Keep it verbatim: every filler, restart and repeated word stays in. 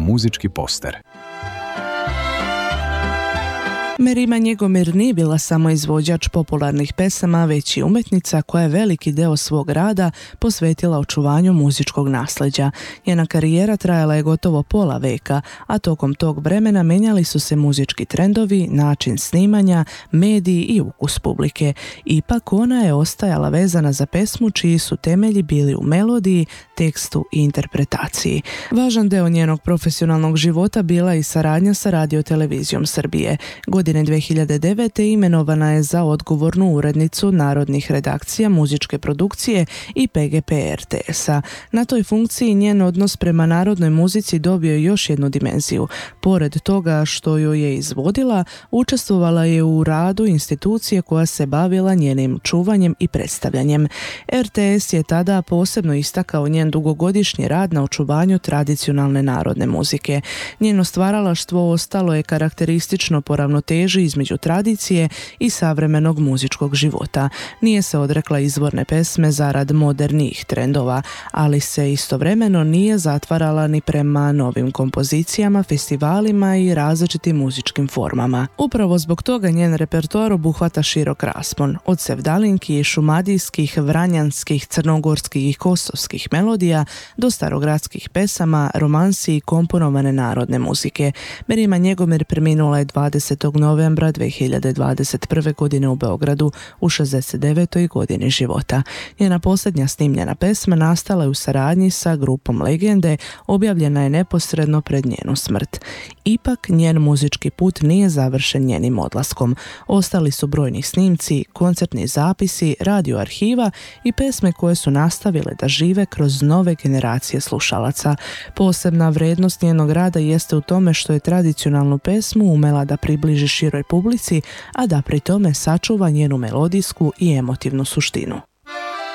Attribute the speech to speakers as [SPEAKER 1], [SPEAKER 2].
[SPEAKER 1] muzički poster.
[SPEAKER 2] Merima Njegomir nije bila samo izvođač popularnih pesama, već i umjetnica koja je veliki deo svog rada posvetila očuvanju muzičkog nasljeđa. Njena karijera trajala je gotovo pola veka, a tokom tog vremena menjali su se muzički trendovi, način snimanja, mediji i ukus publike. Ipak ona je ostajala vezana za pesmu čiji su temelji bili u melodiji, tekstu i interpretaciji. Važan deo njenog profesionalnog života bila i saradnja sa Radio-televizijom Srbije. Godine dvije hiljade devete. imenovana je za odgovornu urednicu narodnih redakcija muzičke produkcije i P G P R T S-a. Na toj funkciji njen odnos prema narodnoj muzici dobio je još jednu dimenziju. Pored toga što joj je izvodila, učestvovala je u radu institucije koja se bavila njenim čuvanjem i predstavljanjem. R T S je tada posebno istakao njen dugogodišnji rad na očuvanju tradicionalne narodne muzike. Njeno stvaralaštvo ostalo je karakteristično po ravnoteži između tradicije i savremenog muzičkog života. Nije se odrekla izvorne pesme zarad modernijih trendova, ali se istovremeno nije zatvarala ni prema novim kompozicijama, festivalima i različitim muzičkim formama. Upravo zbog toga njen repertoar obuhvata širok raspon, od sevdalinki, šumadijskih, vranjanskih, crnogorskih i kosovskih melodija do starogradskih pesama, romansi i komponovane narodne muzike. Merima Njegomir preminula je dvadesetog novembra dvije hiljade dvadeset prve. godine u Beogradu u šezdeset devetoj godini života. Njena posljednja snimljena pesma nastala je u saradnji sa grupom Legende, objavljena je neposredno pred njenu smrt. Ipak njen muzički put nije završen njenim odlaskom. Ostali su brojni snimci, koncertni zapisi, radio arhiva i pesme koje su nastavile da žive kroz nove generacije slušalaca. Posebna vrednost njenog rada jeste u tome što je tradicionalnu pesmu umela da približi široj publici, a da pri tome sačuva njenu melodijsku i emotivnu suštinu.